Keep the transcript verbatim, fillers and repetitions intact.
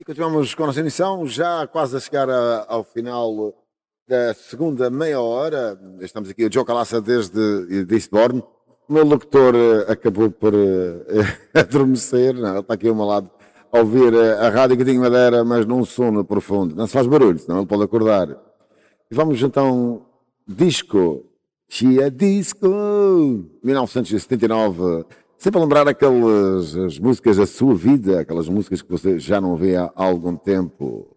Continuamos com a nossa emissão, já quase a chegar a- ao final da segunda meia hora. Estamos aqui, o Joe Calaça desde de Eastbourne. O meu locutor eh, acabou por eh, adormecer, não, ele está aqui ao meu lado a ouvir eh, a Rádio Catinho Madeira, mas num sono profundo. Não se faz barulho, senão ele pode acordar. E vamos então, disco, Chia Disco, mil novecentos e setenta e nove. Sempre a lembrar aquelas as músicas da sua vida, aquelas músicas que você já não vê há algum tempo.